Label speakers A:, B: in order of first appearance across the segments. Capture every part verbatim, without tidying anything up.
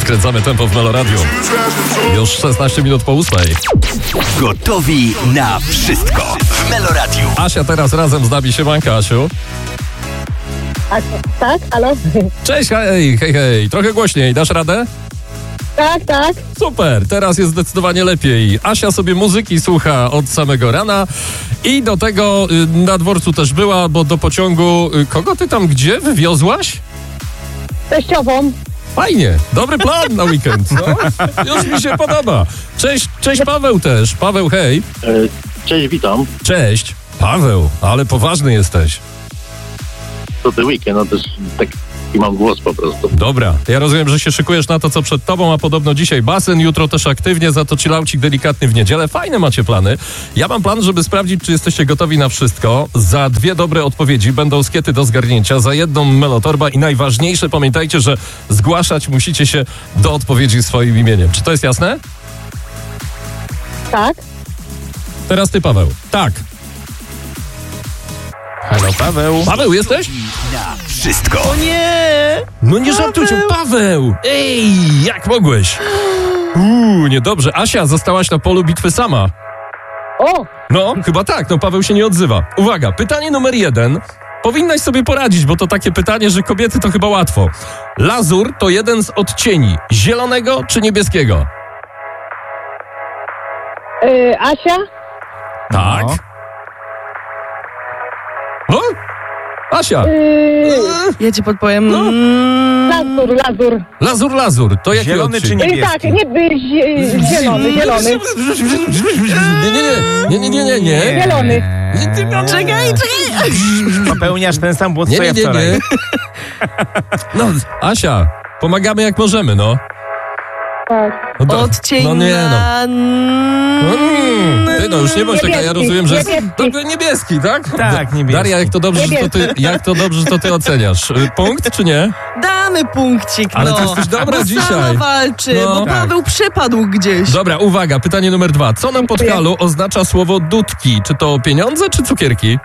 A: Podkręcamy tempo w Meloradiu. Już szesnaście minut po ósmej.
B: Gotowi na wszystko w Meloradiu.
A: Asia teraz razem z nami. Siemanka, Asiu.
C: A, tak, halo?
A: Cześć, hej, hej, hej. Trochę głośniej, dasz radę?
C: Tak, tak.
A: Super, teraz jest zdecydowanie lepiej. Asia sobie muzyki słucha od samego rana i do tego y, na dworcu też była, bo do pociągu... Y, kogo ty tam gdzie wywiozłaś?
C: Teściową.
A: Fajnie, dobry plan na weekend. No, już mi się podoba. Cześć, cześć Paweł też. Paweł, hej.
D: Cześć, witam.
A: Cześć. Paweł, ale poważny jesteś.
D: To ten weekend, no też taki mam głos po prostu.
A: Dobra, ja rozumiem, że się szykujesz na to, co przed tobą, a podobno dzisiaj basen, jutro też aktywnie, za to chillaucik delikatny w niedzielę. Fajne macie plany. Ja mam plan, żeby sprawdzić, czy jesteście gotowi na wszystko. Za dwie dobre odpowiedzi będą skiety do zgarnięcia, za jedną melotorba i najważniejsze, pamiętajcie, że zgłaszać musicie się do odpowiedzi swoim imieniem. Czy to jest jasne?
C: Tak.
A: Teraz ty, Paweł. Tak.
E: Halo, Paweł.
A: Paweł, jesteś?
B: Na wszystko.
E: O nie!
A: No nie żartujcie, Paweł! Ej, jak mogłeś? Uuu, niedobrze. Asia, zostałaś na polu bitwy sama.
C: O,
A: No, chyba tak, no Paweł się nie odzywa. Uwaga, pytanie numer jeden. Powinnaś sobie poradzić, bo to takie pytanie, że kobiety to chyba łatwo. Lazur to jeden z odcieni. Zielonego czy niebieskiego?
C: y, Asia?
A: Tak. No? Asia.
C: Y,
F: Ja ci podpowiem.
A: No.
F: Mm,
C: lazur, lazur.
A: Lazur, lazur. To jaki
E: Zielony
A: odcień?
E: czy
C: Y,
E: niebieski?
C: tak, nie, y, zi- zielony, zielony.
A: Nie, nie, nie, nie, nie, nie, nie.
C: Zielony.
F: Czekaj, czekaj!
E: Popełniasz ten sam błąd,
A: Nie,
E: co
A: nie,
E: ja
A: nie,
E: wczoraj.
A: nie. No, Asia, pomagamy jak możemy, no.
C: Tak.
A: No, to-
F: Odcień
A: no nie, no.
F: na...
A: Mm, ty no już nie bądź taka, ja
C: Niebieski,
A: rozumiem, że jest
C: niebieski.
A: dobrze, niebieski, tak?
E: Tak,
A: Da-
E: niebieski.
A: Daria, jak to dobrze, że to ty, jak to dobrze, że to ty oceniasz. Y, Punkt czy nie?
F: Damy punkcik,
A: Ale
F: no.
A: ty jesteś dobra
F: bo
A: dzisiaj.
F: sama walczy,
A: No.
F: bo
E: Tak.
F: Paweł przepadł gdzieś.
A: Dobra, uwaga, pytanie numer dwa. Co na podkalu oznacza słowo dudki? Czy to pieniądze, czy cukierki?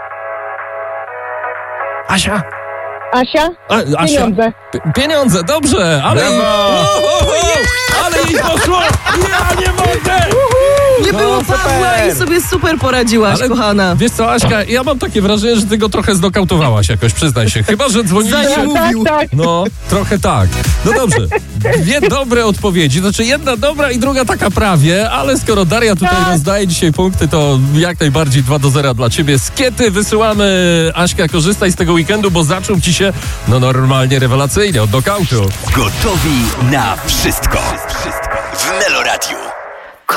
E: Asia?
C: Asia?
A: A, Asia?
C: Pieniądze.
A: P- pieniądze, dobrze, ale...
E: Brawo!
A: O, o, o, ale jej poszło! Ja nie mogę!
F: Nie
E: No,
F: było
E: super.
F: Pawła i sobie super poradziłaś,
A: Ale
F: kochana.
A: wiesz co, Aśka, ja mam takie wrażenie, że ty go trochę znokautowałaś jakoś, przyznaj się. Chyba, że dzwoniliście...
F: Zanim-
C: Tak,
F: Mówił.
C: tak.
A: No, trochę tak. No dobrze. Dwie dobre odpowiedzi. Znaczy jedna dobra i druga taka prawie, ale skoro Daria tutaj
C: Tak.
A: rozdaje dzisiaj punkty, to jak najbardziej dwa do zera dla ciebie. Skiety wysyłamy. Aśka, korzystaj z tego weekendu, bo zaczął ci się no normalnie rewelacyjnie od knockoutu.
B: Gotowi na wszystko. W Meloradiu.